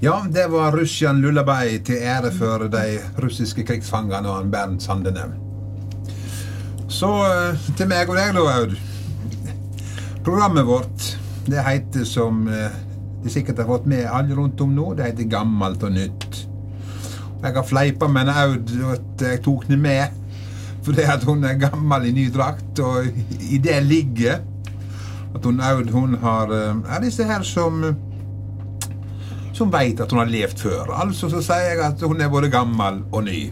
Ja, det var Russian Lullaby til ære for de russiske krigsfangene og han Bernt Sandene. Så til meg og deg da, Aud. Programmet vårt, det heter som de sikkert har fått med alle rundt om nå, det heter Gammalt og Nytt. Jeg har fleipet med en Aud at jeg tok den med, fordi at hun er gammel i ny drakt, og i det ligger at Aud, hun har disse her som vet at hun har levd før. Altså så sier jeg at hun er både gammel og ny.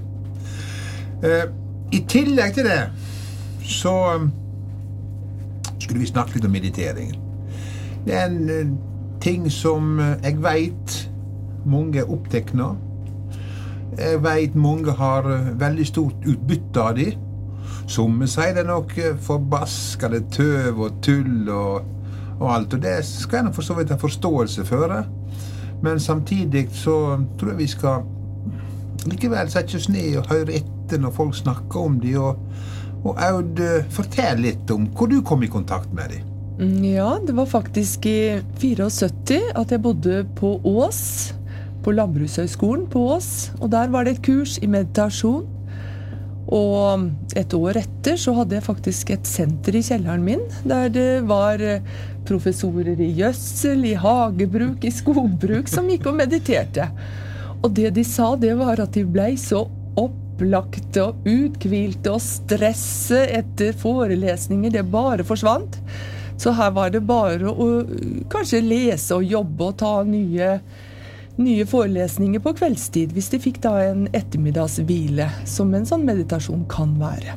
I tillegg til det, så skulle vi snakke litt om meditering. Det er en ting som jeg vet mange er opptekne av. Jeg vet mange har veldig stort utbytte av det. Som sier det nok forbaskede tøv og tull og alt, og det skal jeg for så vidt ha forståelse for det. Men samtidig så tror jeg vi skal likevel sette oss ned og høre etter når folk snakker om det, og Aud, fortell litt om hvor du kom i kontakt med det. Ja, det var faktisk i 74 at jeg bodde på Ås, på Landbrukshøgskolen på Ås, og der var det et kurs i meditasjon. Og et år etter så hadde jeg faktisk et senter i kjelleren min, der det var professorer i gjødsel, i hagebruk, i skogbruk, som gikk og mediterte. Og det de sa, det var at de ble så opplagte og uthvilte, og stresset etter forelesninger, det bare forsvant. Så her var det bare å kanskje lese og jobbe og ta nye forelesninger på kveldstid, hvis de fikk da en ettermiddagshvile, som en sånn meditasjon kan være.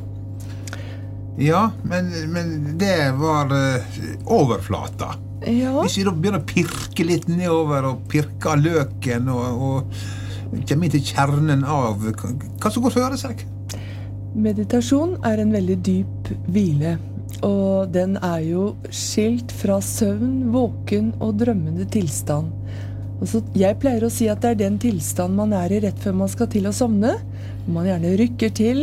Ja, men det var overflata. Ja. Hvis vi da begynner å pirke litt nedover og pirke løken og kommer inn til kjernen av hva som går føre seg? Meditasjon er en veldig dyp hvile, og den er jo skilt fra søvn, våken og drømmende tilstand. Altså, jeg pleier å si at det er den tilstand man er i rett før man skal til å sovne. Man gjerne rykker til,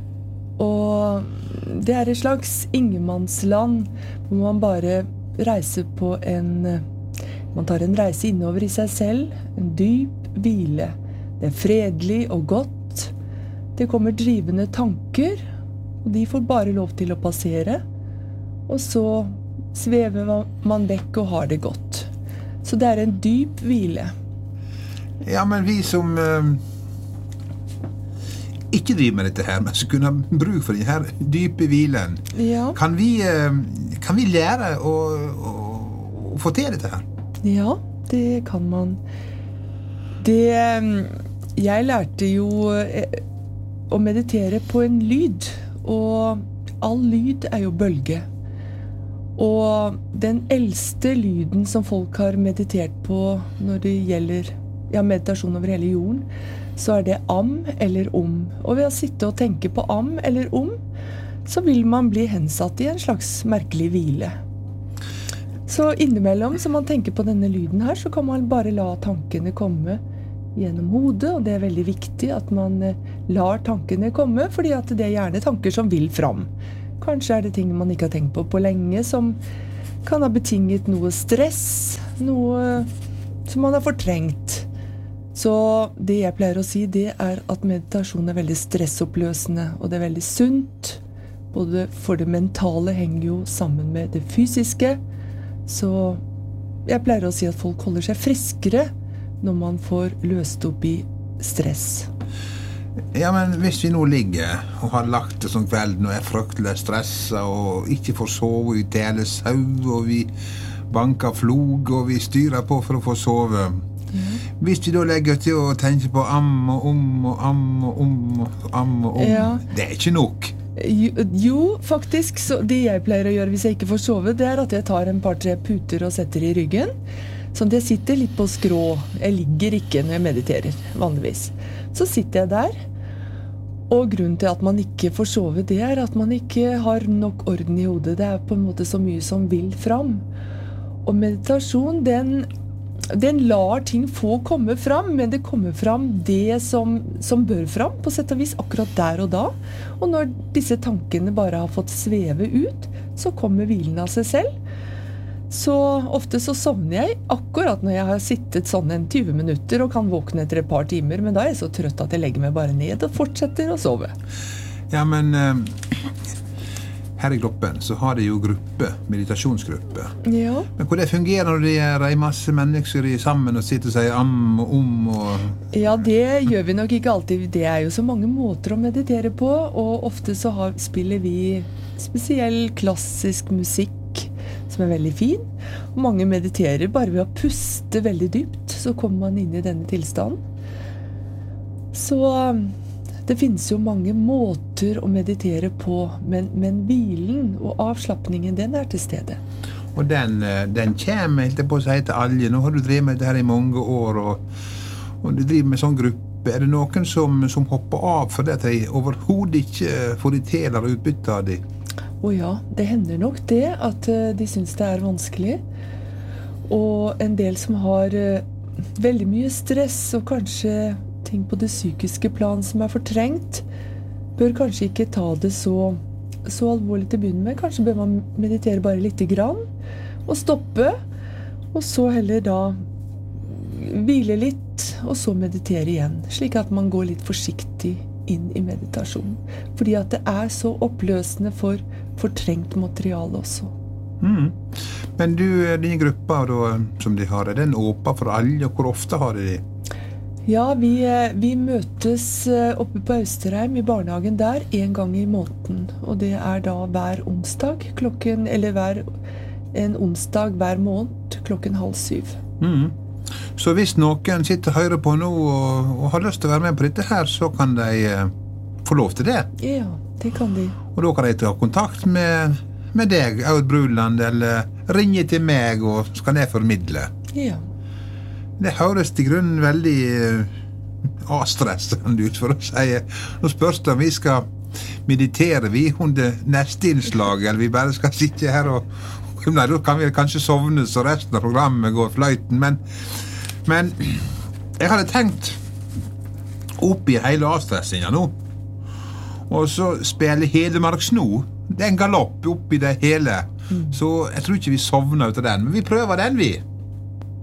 og det er et slags ingenmannsland hvor man bare reiser på man tar en reise innover i seg selv, en dyp hvile. Det er fredelig og godt. Det kommer drivende tanker, og de får bare lov til å passere. Og så svever man vekk og har det godt. Så det er en dyp hvile. Ja, men vi som ikke driver med dette her, men som kunne ha bruk for denne dype hvilen, Ja. kan vi lære å få til dette her? Ja, det kan man. Jeg lærte jo å meditere på en lyd, og all lyd er jo bølge. Og den eldste lyden som folk har meditert på når det gjelder meditasjon over hele jorden, så er det am eller om. Og ved å sitte og tenke på am eller om, så vil man bli hensatt i en slags merkelig hvile. Så innimellom, som man tenker på denne lyden her, så kan man bare la tankene komme gjennom hodet, og det er veldig viktig at man lar tankene komme, fordi at det er gjerne tanker som vil fram. Kanskje er det ting man ikke har tenkt på lenge, som kan ha betinget noe stress, noe som man har fortrengt. Så det jeg pleier å si, det er at meditasjon er veldig stressoppløsende, og det er veldig sunt. Både for det mentale henger jo sammen med det fysiske, så jeg pleier å si at folk holder seg friskere når man får løst opp i stress. Ja, men hvis vi nå ligger og har lagt det som kvelden og er fryktelig stresset og ikke får sove ut hele sau, og vi banker flog og vi styrer på for å få sove. Hvis vi da legger til å tenke på am og om og am og om og am og om, det er ikke nok. Jo, faktisk, så det jeg pleier å gjøre hvis jeg ikke får sove, det er at jeg tar en par-tre puter og setter i ryggen. Sånn at jeg sitter litt på skrå. Jeg ligger ikke når jeg mediterer, vanligvis. Så sitter jeg der, og grunnen til at man ikke får sove, det er at man ikke har nok orden i hodet. Det er på en måte så mye som vil fram. Og meditasjon, den lar ting få komme fram, men det kommer fram det som bør fram, på sett og vis akkurat der og da. Og når disse tankene bare har fått sveve ut, så kommer hvilen av seg selv. Så ofte så sovner jeg akkurat når jeg har sittet sånn 20 minutter og kan våkne etter et par timer, men da er jeg så trøtt at jeg legger meg bare ned og fortsetter å sove. Ja, men her i Gloppen så har de jo meditasjonsgruppe. Ja. Men hvordan fungerer når de er en masse mennesker sammen og sitter og sier am og om og... Ja, det gjør vi nok ikke alltid. Det er jo så mange måter å meditere på, og ofte så spiller vi spesiell klassisk musikk som er veldig fin. Og mange mediterer bare ved å puste veldig dypt, så kommer man inn i denne tilstanden. Så det finnes jo mange måter å meditere på, men hvilen og avslappningen, den er til stede. Og den kommer, helt på å si, til alle. Nå har du drevet med det her i mange år, og du driver med sånn gruppe. Er det noen som hopper av for det at de overhodet ikke får de til eller utbytte av de? Og ja, det hender nok det at de synes det er vanskelig. Og en del som har veldig mye stress og kanskje ting på det psykiske plan som er fortrengt, bør kanskje ikke ta det så alvorlig til å begynne med. Kanskje bør man meditere bare litt grann og stoppe, og så heller da hvile litt, og så meditere igjen, slik at man går litt forsiktig inn i meditasjon. Fordi at det er så oppløsende for fortrengt materiale også. Men dine grupper da, som de har, er den åpen for alle, og hvor ofte har de? Ja, vi møtes oppe på Austerheim i barnehagen der en gang i måneden, og det er da hver onsdag en onsdag hver måned 6:30. Så hvis noen sitter og hører på nå og har lyst til å være med på dette her, så kan de få lov til det? Ja, det kan de. Og da kan de ta kontakt med deg, Aud Bruland, eller ringe til meg, og så kan jeg formidle. Ja. Det høres til grunnen veldig avstressende ut, for å si. Nå spørs det om vi skal meditere under neste innslag, eller vi bare skal sitte her og... Nei, da kan vi kanskje sovne, så resten av programmet går fløyten, men jeg hadde tenkt opp i hele avstressinga nå, og så spille Hedmark Sno. Det er en galopp opp i det hele, så jeg tror ikke vi sovner ut av den, men vi prøver den, vi.